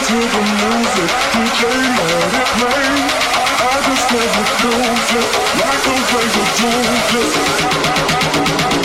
to the music, DJ let it play. I just never lose it, like those razor do. Listen.